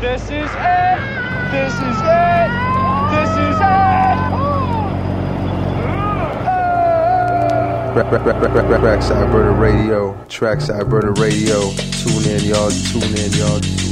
This is it. This is it. This is it. Trackside Burner Radio. Trackside Burner Radio. Tune in, y'all. Tune in, y'all.